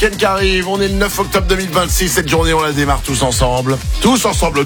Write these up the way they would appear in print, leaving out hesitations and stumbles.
week-end qui arrive. On est le 9 octobre 2026. Cette journée, on la démarre tous ensemble. Tous ensemble.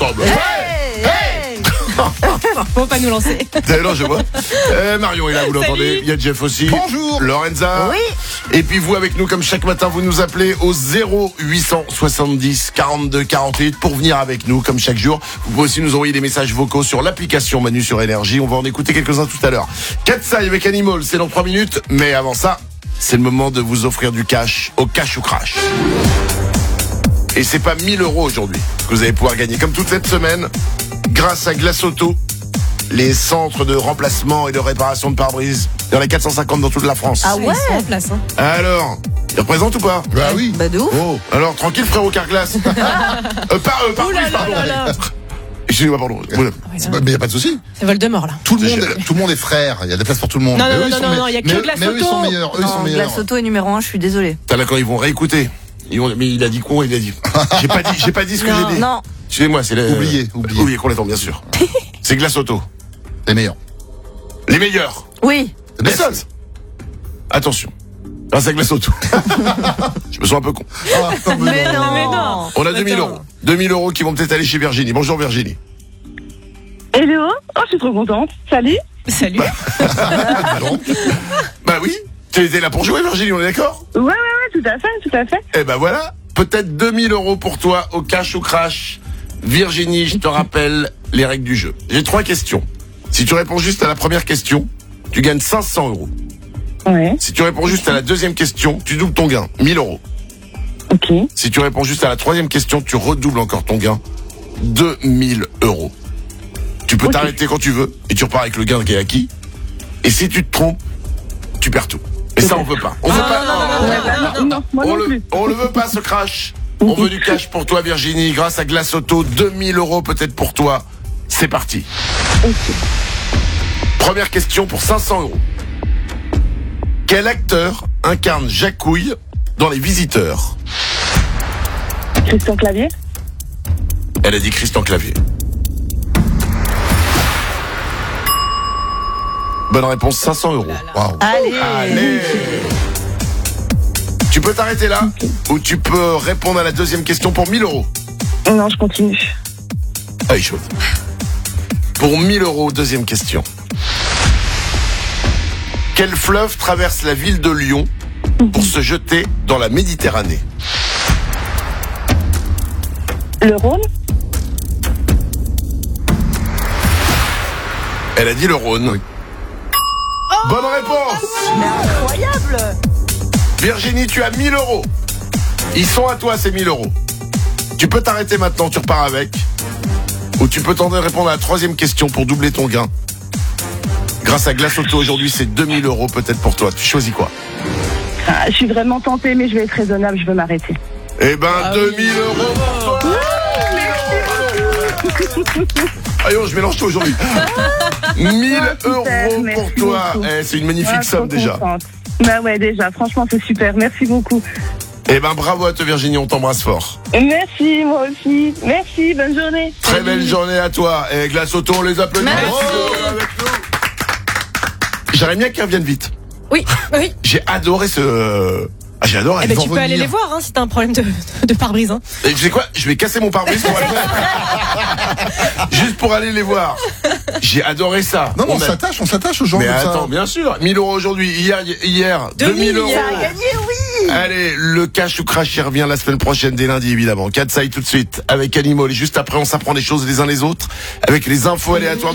Faut pas nous lancer. Non, je vois. Marion est là, vous l'entendez. Il y a Jeff aussi. Bonjour. Lorenza. Oui. Et puis vous, avec nous, comme chaque matin, vous nous appelez au 0870 42 48 pour venir avec nous, comme chaque jour. Vous pouvez aussi nous envoyer des messages vocaux sur l'application Manu sur Énergie. On va en écouter quelques-uns tout à l'heure. Katsai avec Animal, c'est dans 3 minutes. Mais avant ça, c'est le moment de vous offrir du cash au Cash ou Crash. Et c'est pas 1000 € aujourd'hui que vous allez pouvoir gagner. Comme toute cette semaine, grâce à Glace Auto, les centres de remplacement et de réparation de pare-brise. Il y en a 450 dans toute la France. Ah ouais. Ils sont en place, hein. Alors, ils représentent ou pas? Bah oui. Bah de ouf. Oh, alors tranquille frérot Carglass. Pare-brise, pardon. Excusez-moi, pardon. Mais y a pas de souci. C'est Voldemort, là. Tout le monde est frère. Il y a des places pour tout le monde. Non, Mais non, eux, ils non, sont non, me- non, il y a que mais- Glace mais eux, ils sont Auto. meilleurs. Eux, ils sont Non, meilleurs. Glace Auto est numéro 1, je suis désolée. T'as d'accord, ils vont réécouter. Mais il a dit quoi? Il a dit. J'ai pas dit ce que j'ai dit. Non. Excusez-moi, c'est Oubliez. Oubliez complètement, bien sûr. C'est Glace Auto. Les meilleurs. Les meilleurs. Oui. Les seuls. Attention. Grâce à Glace Auto. Je me sens un peu con. Mais non. Mais non. On a 2000 Attends. €. 2000 € qui vont peut-être aller chez Virginie. Bonjour Virginie. Hello, oh, je suis trop contente. Salut. Salut. Bah oui. Tu étais là pour jouer Virginie, on est d'accord? Ouais, tout à fait. Eh ben voilà. Peut-être 2000 € pour toi au Cash ou Crash. Virginie, je te rappelle les règles du jeu. J'ai 3 questions. Si tu réponds juste à la première question, tu gagnes 500 €. Ouais, Si tu réponds juste à la deuxième question, tu doubles ton gain, 1000 €. ok. Si tu réponds juste à la troisième question, tu redoubles encore ton gain, 2000 €. Tu peux t'arrêter quand tu veux et tu repars avec le gain qui est acquis. Et si tu te trompes, tu perds tout. Et ça, on veut pas. On veut pas. Non, moi non plus. On le veut pas, ce crash. On veut du cash pour toi, Virginie, grâce à Glace Auto. 2000 € peut-être pour toi. C'est parti. Première question pour 500 €. Quel acteur incarne Jacouille dans Les Visiteurs? Christian Clavier. Elle a dit Christian Clavier. Bonne réponse, 500 €. Waouh. Allez. Tu peux t'arrêter là ou tu peux répondre à la deuxième question pour 1000 €. Non, je continue. Ah, il est chaud. Pour 1000 €, deuxième question. Quel fleuve traverse la ville de Lyon pour se jeter dans la Méditerranée? Le Rhône. Elle a dit le Rhône. Bonne réponse. Mais incroyable. Virginie, tu as 1000 €. Ils sont à toi, ces 1000 €. Tu peux t'arrêter maintenant, tu repars avec. Ou tu peux tenter de répondre à la troisième question pour doubler ton gain. Grâce à Glace Auto, aujourd'hui, c'est 2000 € peut-être pour toi. Tu choisis quoi? Ah, je suis vraiment tentée, mais je vais être raisonnable, je veux m'arrêter. Eh ben, 2000 € pour toi. Aïe, je mélange tout aujourd'hui. 1000 € pour merci toi. beaucoup. C'est une magnifique Ah, somme trop déjà. contente. Bah ouais, déjà, franchement, c'est super. Merci beaucoup. Eh ben, bravo à toi, Virginie, on t'embrasse fort. Merci, moi aussi. Merci, bonne journée. Très belle journée à toi. Et Glace Auto, on les applaudit. Merci. Merci avec nous. J'aimerais bien qu'ils reviennent vite. Oui, oui. J'ai adoré ce... Ah, j'ai adoré. Eh ben, Ils tu vont peux aller revenir. les voir, hein, si t'as un problème de pare-brise, hein. Et tu sais quoi? Je vais casser mon pare-brise pour aller... Juste pour aller les voir. J'ai adoré ça. Non, mais On on s'attache aux gens Mais comme attends, ça. bien sûr. 1000 € aujourd'hui. Hier 2000 €. hier. Gagné, oui. Allez, le Cash ou Crash, il revient la semaine prochaine, dès lundi, évidemment. Katsai tout de suite, avec Animal. Et juste après, on s'apprend des choses les uns les autres, avec les infos aléatoires.